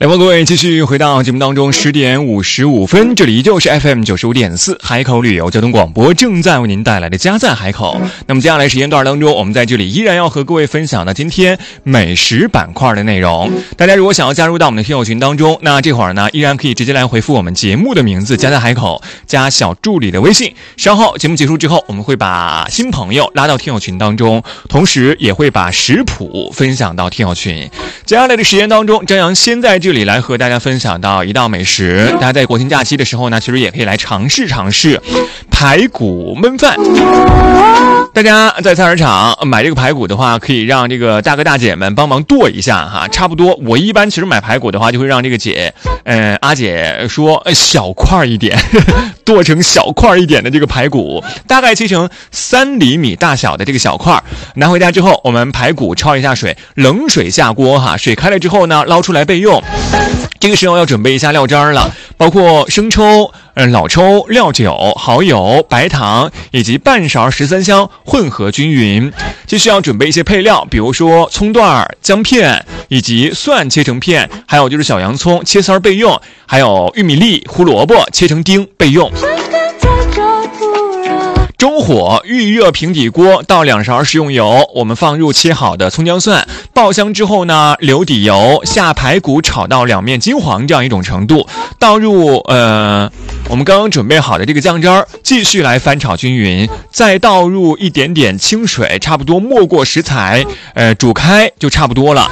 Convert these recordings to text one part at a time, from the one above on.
欢迎各位继续回到节目当中，10点55分，这里依旧是 FM 95.4海口旅游交通广播正在为您带来的家在海口。那么接下来时间段当中，我们在这里依然要和各位分享的今天美食板块的内容。大家如果想要加入到我们的听友群当中，那这会儿呢依然可以直接来回复我们节目的名字家在海口加小助理的微信。稍后节目结束之后，我们会把新朋友拉到听友群当中，同时也会把食谱分享到听友群。接下来的时间当中，张扬先在这里来和大家分享到一道美食，大家在国庆假期的时候呢，其实也可以来尝试排骨焖饭。大家在菜市场买这个排骨的话，可以让这个大哥大姐们帮忙剁一下哈，差不多。我一般其实买排骨的话，就会让这个阿姐说小块一点，剁成小块一点的这个排骨，大概切成3厘米大小的这个小块，拿回家之后，我们排骨焯一下水，冷水下锅哈，水开了之后呢，捞出来备用。这个时候要准备一下料渣了，包括生抽、老抽、料酒、蚝油、白糖以及半勺13香，混合均匀。继续要准备一些配料，比如说葱段、姜片以及蒜切成片，还有就是小洋葱切丝备用，还有玉米粒、胡萝卜切成丁备用。中火预热平底锅，倒2勺食用油，我们放入切好的葱姜蒜，爆香之后呢，留底油，下排骨炒到两面金黄这样一种程度，倒入我们刚刚准备好的这个酱汁儿，继续来翻炒均匀，再倒入一点点清水，差不多没过食材，煮开就差不多了。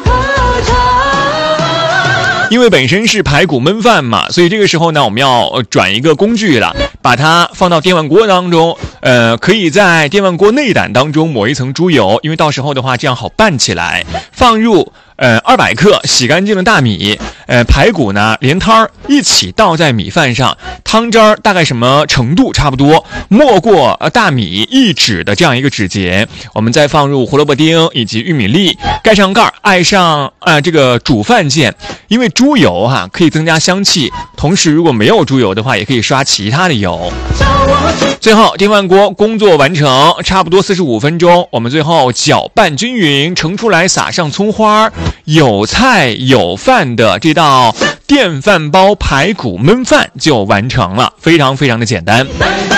因为本身是排骨焖饭嘛，所以这个时候呢，我们要转一个工具了，把它放到电饭锅当中，可以在电饭锅内胆当中抹一层猪油，因为到时候的话这样好拌起来。放入200克洗干净的大米，排骨呢连汤儿一起倒在米饭上，汤汁儿大概什么程度差不多，没过大米1指的这样一个指节，我们再放入胡萝卜丁以及玉米粒，盖上盖，爱上这个煮饭键，因为猪油可以增加香气，同时如果没有猪油的话，也可以刷其他的油。最后电饭锅工作完成，差不多45分钟，我们最后搅拌均匀，盛出来撒上葱花，有菜有饭的这道电饭煲排骨焖饭就完成了，非常非常的简单。